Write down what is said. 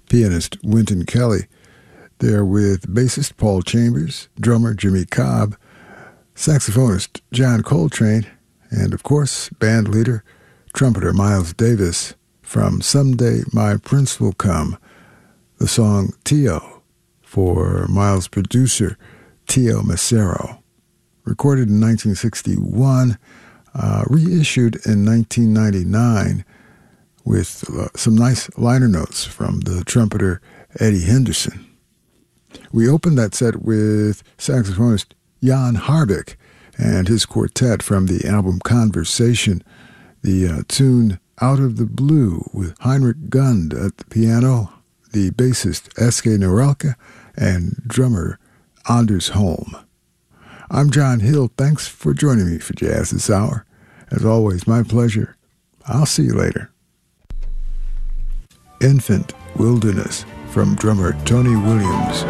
pianist Wynton Kelly, there with bassist Paul Chambers, drummer Jimmy Cobb, saxophonist John Coltrane, and of course, band leader, trumpeter Miles Davis from Someday My Prince Will Come, the song Tio for Miles' producer Tio Macero. Recorded in 1961, reissued in 1999 with some nice liner notes from the trumpeter Eddie Henderson. We opened that set with saxophonist Jan Harbeck and his quartet from the album Conversation, the tune Out of the Blue with Heinrich Gund at the piano, the bassist Eske Norelke, and drummer Anders Holm. I'm John Hill. Thanks for joining me for Jazz This Hour. As always, my pleasure. I'll see you later. Infant Wilderness from drummer Tony Williams.